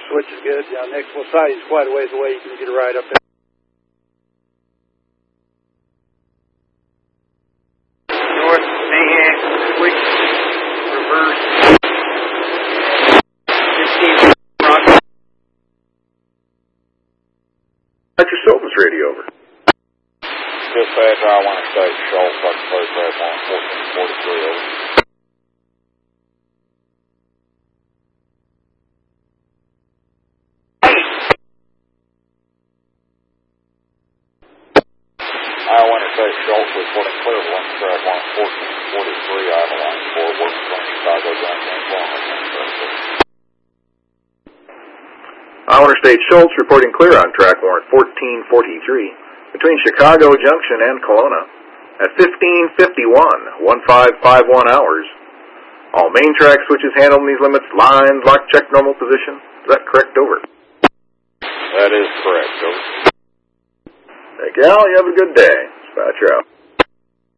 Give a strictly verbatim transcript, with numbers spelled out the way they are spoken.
switch is good. Yeah, next one side is quite a ways away. You can get a ride up there. North Mahan, switch, reverse. fifteen rock. Roger, Silva's radio over. Dispatch, I want to state Schultz, I can play track on fourteen forty-three over. I want to say Schultz reporting clear one track on fourteen forty-three, Avalanche four, working from Chicago, John James Long. Iowa State Schultz reporting clear on track warrant fourteen forty-three between Chicago Junction and Kelowna at fifteen fifty-one, fifteen fifty-one hours. All main track switches handled in these limits. Lines lock check normal position. Is that correct? Over. That is correct, over. Thank you, Al. You have a good day. Dispatcher out.